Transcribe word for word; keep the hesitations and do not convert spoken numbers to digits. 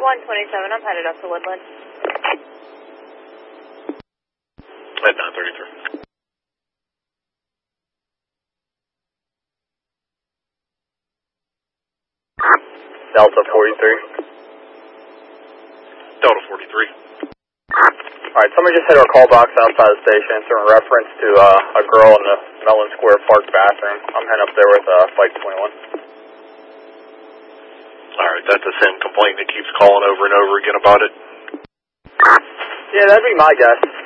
one twenty-seven, I'm headed up to Woodland. At nine thirty-three. Delta forty-three. Delta forty-three. Alright, somebody just hit our call box outside the station. It's in reference to uh, a girl in the Mellon Square Park bathroom. I'm heading up there with uh, Flight twenty-one. Alright, that's the same complaint that keeps calling over and over again about it? Yeah, that'd be my guess.